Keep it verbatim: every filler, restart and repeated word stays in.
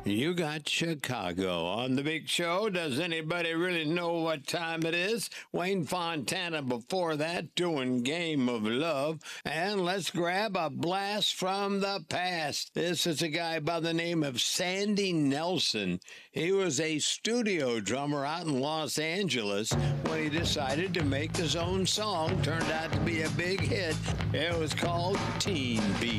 You got Chicago on the big show. Does anybody really know what time it is? Wayne Fontana before that doing Game of Love. And let's grab a blast from the past. This is a guy by the name of Sandy Nelson. He was a studio drummer out in Los Angeles when he decided to make his own song. Turned out to be a big hit. It was called Teen Beat.